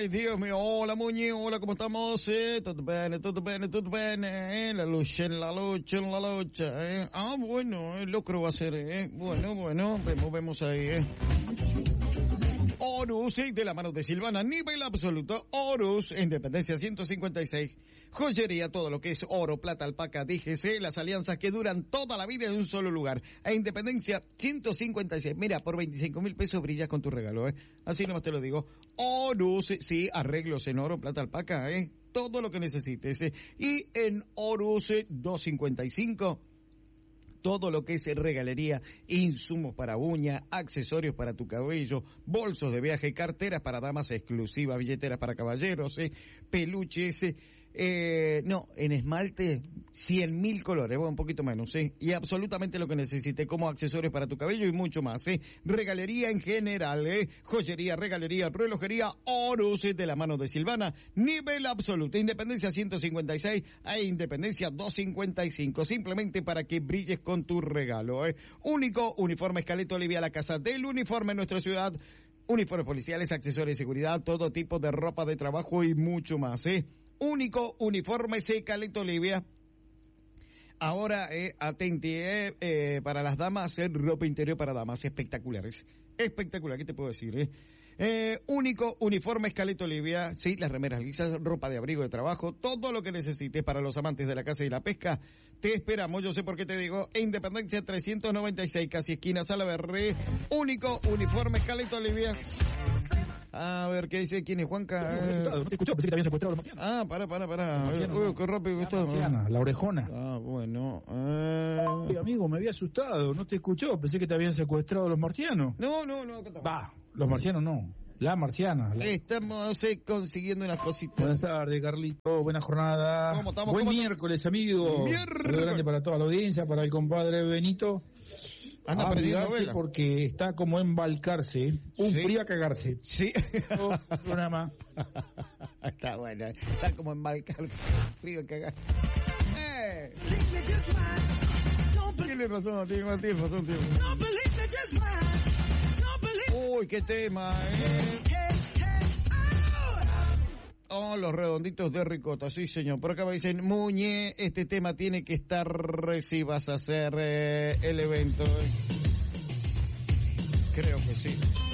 Ay, Dios mío, hola Muñe, hola, ¿cómo estamos? Tutto bene, la lucha, Ah, bueno, el locro va a ser, Bueno, vemos ahí, Horus, de la mano de Silvana, nivel absoluto. Horus, Independencia 156. Joyería, todo lo que es oro, plata, alpaca, DGC, las alianzas que duran toda la vida en un solo lugar. A Independencia 156. Mira, por 25,000 pesos brillas con tu regalo, Así nomás te lo digo. Horus, sí, arreglos en oro, plata, alpaca, todo lo que necesites. Y en Horus 255. Todo lo que es regalería, insumos para uña, accesorios para tu cabello, bolsos de viaje, carteras para damas exclusivas, billeteras para caballeros, peluches, en esmalte, 100,000 colores, un poquito menos, y absolutamente lo que necesites como accesorios para tu cabello y mucho más, regalería en general, joyería, regalería, relojería, Horus, de la mano de Silvana, nivel absoluto, Independencia 156 a Independencia 255, simplemente para que brilles con tu regalo, Único uniforme Escaleto Olivia, la casa del uniforme en nuestra ciudad, uniformes policiales, accesorios de seguridad, todo tipo de ropa de trabajo y mucho más, Único uniforme Escaleto Olivia. Ahora, atenti, para las damas, ropa interior para damas, espectaculares. Espectacular, ¿qué te puedo decir, Único uniforme Escaleto Olivia, sí, las remeras lisas, ropa de abrigo de trabajo, todo lo que necesites para los amantes de la caza y la pesca. Te esperamos, yo sé por qué te digo, Independencia 396, casi esquina Salaverry. Único uniforme Escaleto Olivia. A ver, ¿qué dice? ¿Quién es Juanca? No te escuchó, pensé que te habían secuestrado los marcianos. Ah, para. Uy, qué rápido que está. La marciana, la orejona. Ah, bueno. Amigo, me había asustado, no te escuchó, pensé que te habían secuestrado los marcianos. No. Los marcianos no. La marciana. Estamos consiguiendo unas cositas. Buenas tardes, Carlito. Buena jornada. ¿Cómo estamos? Buen miércoles, amigo. Saludo grande para toda la audiencia, para el compadre Benito. Anda perdiendo vela. Porque está como embalcarse. Un frío a cagarse. Sí. Nada más. Está bueno. Está como embalcarse. Frío a cagarse. Tiene razón, tío. Uy, qué tema, Oh, los redonditos de ricota, sí señor. Por acá me dicen, Muñe, este tema tiene que estar si vas a hacer el evento. Creo que sí.